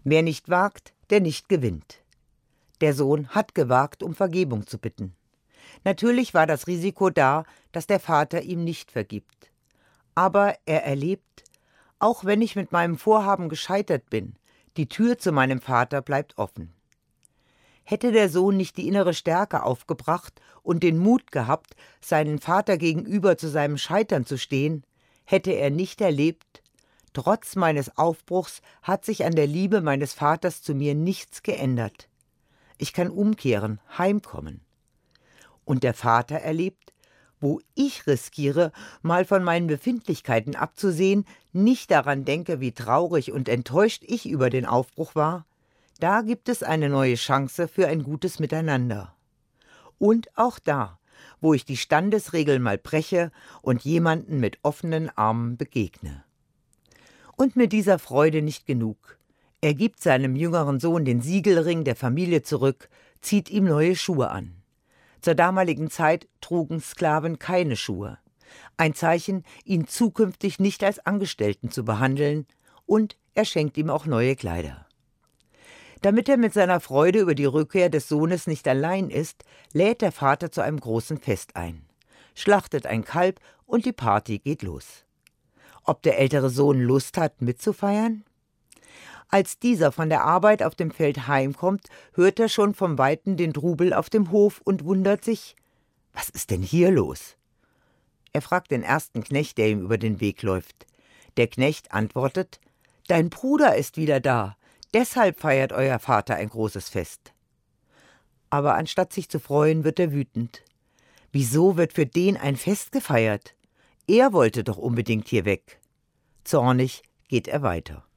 Wer nicht wagt, der nicht gewinnt. Der Sohn hat gewagt, um Vergebung zu bitten. Natürlich war das Risiko da, dass der Vater ihm nicht vergibt. Aber er erlebt, auch wenn ich mit meinem Vorhaben gescheitert bin, die Tür zu meinem Vater bleibt offen. Hätte der Sohn nicht die innere Stärke aufgebracht und den Mut gehabt, seinen Vater gegenüber zu seinem Scheitern zu stehen, hätte er nicht erlebt, trotz meines Aufbruchs hat sich an der Liebe meines Vaters zu mir nichts geändert. Ich kann umkehren, heimkommen. Und der Vater erlebt, wo ich riskiere, mal von meinen Befindlichkeiten abzusehen, nicht daran denke, wie traurig und enttäuscht ich über den Aufbruch war, da gibt es eine neue Chance für ein gutes Miteinander. Und auch da, wo ich die Standesregeln mal breche und jemanden mit offenen Armen begegne. Und mit dieser Freude nicht genug. Er gibt seinem jüngeren Sohn den Siegelring der Familie zurück, zieht ihm neue Schuhe an. Zur damaligen Zeit trugen Sklaven keine Schuhe. Ein Zeichen, ihn zukünftig nicht als Angestellten zu behandeln, und er schenkt ihm auch neue Kleider. Damit er mit seiner Freude über die Rückkehr des Sohnes nicht allein ist, lädt der Vater zu einem großen Fest ein, schlachtet ein Kalb und die Party geht los. Ob der ältere Sohn Lust hat, mitzufeiern? Als dieser von der Arbeit auf dem Feld heimkommt, hört er schon vom Weiten den Trubel auf dem Hof und wundert sich, was ist denn hier los? Er fragt den ersten Knecht, der ihm über den Weg läuft. Der Knecht antwortet, »Dein Bruder ist wieder da, deshalb feiert euer Vater ein großes Fest.« Aber anstatt sich zu freuen, wird er wütend. Wieso wird für den ein Fest gefeiert? Er wollte doch unbedingt hier weg. Zornig geht er weiter.